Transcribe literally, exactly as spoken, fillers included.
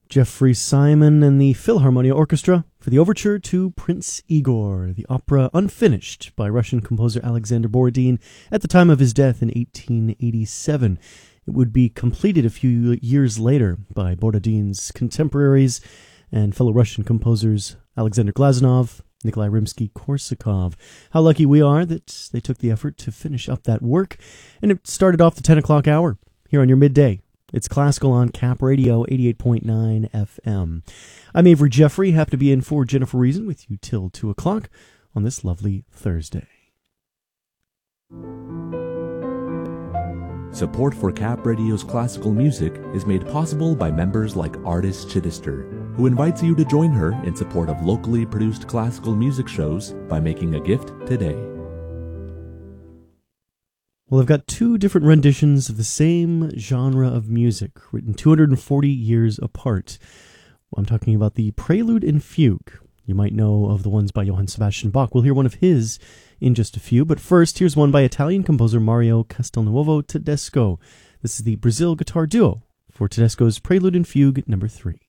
Jeffrey Simon and the Philharmonia Orchestra for the overture to Prince Igor, the opera unfinished by Russian composer Alexander Borodin at the time of his death in eighteen eighty-seven. It would be completed a few years later by Borodin's contemporaries and fellow Russian composers Alexander Glazunov, Nikolai Rimsky-Korsakov. How lucky we are that they took the effort to finish up that work, and it started off the ten o'clock hour here on your midday. It's Classical on Cap Radio, eighty-eight point nine F M. I'm Avery Jeffrey, happy to be in for Jennifer Reason with you till two o'clock on this lovely Thursday. Support for Cap Radio's classical music is made possible by members like Artis Chittister, who invites you to join her in support of locally produced classical music shows by making a gift today. Well, I've got two different renditions of the same genre of music, written two hundred forty years apart. I'm talking about the Prelude and Fugue. You might know of the ones by Johann Sebastian Bach. We'll hear one of his in just a few, but first, here's one by Italian composer Mario Castelnuovo Tedesco. This is the Brazil Guitar Duo for Tedesco's Prelude and Fugue number three.